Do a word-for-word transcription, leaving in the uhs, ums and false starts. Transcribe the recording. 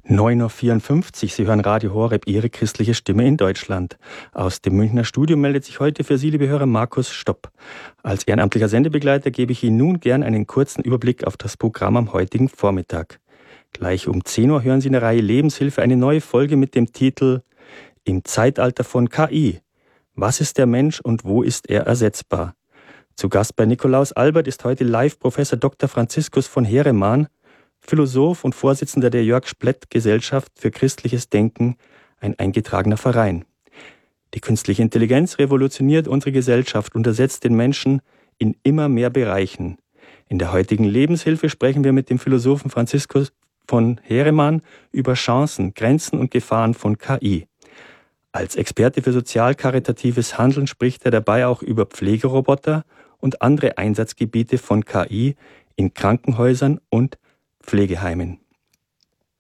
neun Uhr vierundfünfzig, Sie hören Radio Horeb, Ihre christliche Stimme in Deutschland. Aus dem Münchner Studio meldet sich heute für Sie, liebe Hörer, Markus Stopp. Als ehrenamtlicher Sendebegleiter gebe ich Ihnen nun gern einen kurzen Überblick auf das Programm am heutigen Vormittag. Gleich um zehn Uhr hören Sie in der Reihe Lebenshilfe eine neue Folge mit dem Titel Im Zeitalter von K I. Was ist der Mensch und wo ist er ersetzbar? Zu Gast bei Nikolaus Albert ist heute live Professor Doktor Franziskus von Heeremann, Philosoph und Vorsitzender der Jörg Splett Gesellschaft für christliches Denken, ein eingetragener Verein. Die künstliche Intelligenz revolutioniert unsere Gesellschaft und ersetzt den Menschen in immer mehr Bereichen. In der heutigen Lebenshilfe sprechen wir mit dem Philosophen Franziskus von Heeremann über Chancen, Grenzen und Gefahren von K I. Als Experte für sozial-karitatives Handeln spricht er dabei auch über Pflegeroboter und andere Einsatzgebiete von K I in Krankenhäusern und Pflegeheimen.